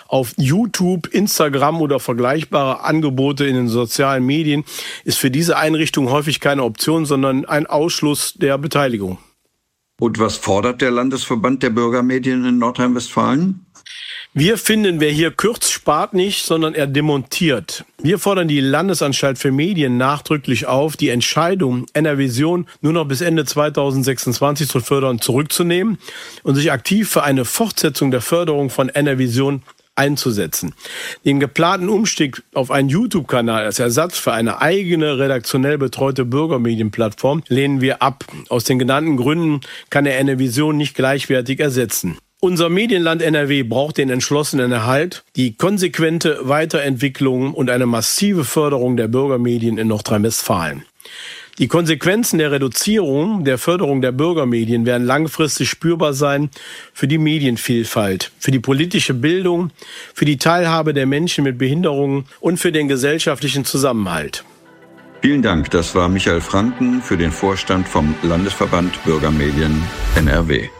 auf YouTube, Instagram oder vergleichbare Angebote in den sozialen Medien ist für diese Einrichtung häufig keine Option, sondern ein Ausschluss der Beteiligung. Und was fordert der Landesverband der Bürgermedien in Nordrhein-Westfalen? Wir finden, wer hier kürzt, spart nicht, sondern er demontiert. Wir fordern die Landesanstalt für Medien nachdrücklich auf, die Entscheidung, NRVision nur noch bis Ende 2026 zu fördern, zurückzunehmen und sich aktiv für eine Fortsetzung der Förderung von NRVision einzusetzen. Den geplanten Umstieg auf einen YouTube-Kanal als Ersatz für eine eigene redaktionell betreute Bürgermedienplattform lehnen wir ab. Aus den genannten Gründen kann er NRVision nicht gleichwertig ersetzen. Unser Medienland NRW braucht den entschlossenen Erhalt, die konsequente Weiterentwicklung und eine massive Förderung der Bürgermedien in Nordrhein-Westfalen. Die Konsequenzen der Reduzierung der Förderung der Bürgermedien werden langfristig spürbar sein für die Medienvielfalt, für die politische Bildung, für die Teilhabe der Menschen mit Behinderungen und für den gesellschaftlichen Zusammenhalt. Vielen Dank, das war Michael Franken für den Vorstand vom Landesverband Bürgermedien NRW.